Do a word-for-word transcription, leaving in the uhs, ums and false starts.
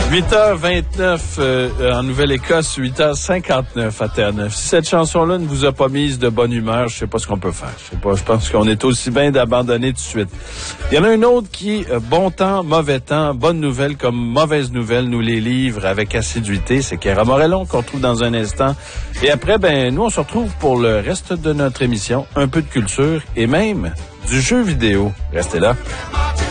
huit heures vingt-neuf euh, en Nouvelle-Écosse, huit heures cinquante-neuf à Terre-Neuve. Si cette chanson-là ne vous a pas mise de bonne humeur, je sais pas ce qu'on peut faire. Je sais pas, je pense qu'on est aussi bien d'abandonner tout de suite. Il y en a une autre qui, euh, bon temps, mauvais temps, bonne nouvelle comme mauvaise nouvelle, nous les livre avec assiduité. C'est Chiara Morellon qu'on retrouve dans un instant. Et après, ben, nous, on se retrouve pour le reste de notre émission. Un peu de culture et même du jeu vidéo. Restez là.